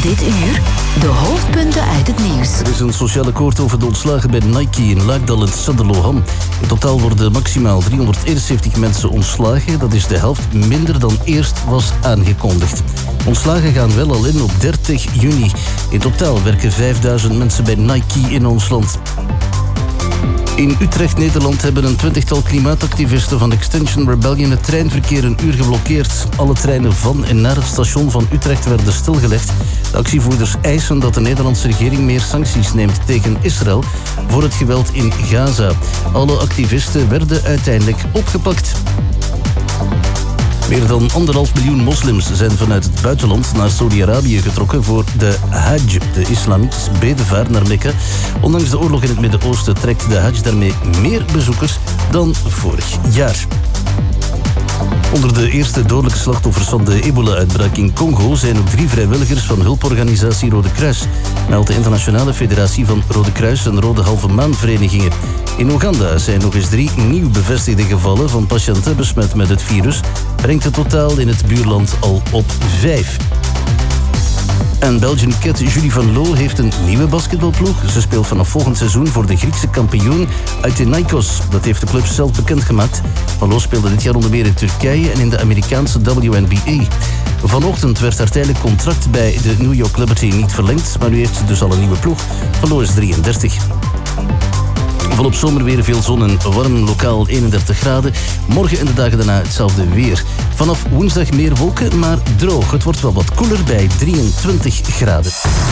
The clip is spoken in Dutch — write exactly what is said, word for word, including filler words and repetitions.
Dit uur de hoofdpunten uit het nieuws. Er is een sociaal akkoord over de ontslagen bij Nike in Laakdal en Saddeloham. In totaal worden maximaal driehonderdeenenzeventig mensen ontslagen. Dat is de helft minder dan eerst was aangekondigd. Ontslagen gaan wel al in op dertig juni. In totaal werken vijfduizend mensen bij Nike in ons land. In Utrecht, Nederland, hebben een twintigtal klimaatactivisten van Extinction Rebellion het treinverkeer een uur geblokkeerd. Alle treinen van en naar het station van Utrecht werden stilgelegd. De actievoerders eisen dat de Nederlandse regering meer sancties neemt tegen Israël voor het geweld in Gaza. Alle activisten werden uiteindelijk opgepakt. Meer dan anderhalf miljoen moslims zijn vanuit het buitenland naar Saudi-Arabië getrokken voor de Hajj, de islamitische bedevaart naar Mekka. Ondanks de oorlog in het Midden-Oosten trekt de Hajj daarmee meer bezoekers dan vorig jaar. Onder de eerste dodelijke slachtoffers van de ebola-uitbraak in Congo zijn ook drie vrijwilligers van hulporganisatie Rode Kruis, meldt de Internationale Federatie van Rode Kruis en Rode Halve Maan-verenigingen. In Oeganda zijn nog eens drie nieuw bevestigde gevallen van patiënten besmet met het virus, brengt het totaal in het buurland al op vijf. En Belgian Cat Julie van Loo heeft een nieuwe basketbalploeg. Ze speelt vanaf volgend seizoen voor de Griekse kampioen Athinaikos. Dat heeft de club zelf bekendgemaakt. Van Loo speelde dit jaar onder meer in Turkije en in de Amerikaanse W N B A. Vanochtend werd haar tijdelijk contract bij de New York Liberty niet verlengd, maar nu heeft ze dus al een nieuwe ploeg. Van Loo is drieëndertig. Volop zomerweer, veel zon en warm, lokaal eenendertig graden. Morgen en de dagen daarna hetzelfde weer. Vanaf woensdag meer wolken, maar droog. Het wordt wel wat koeler bij drieëntwintig graden.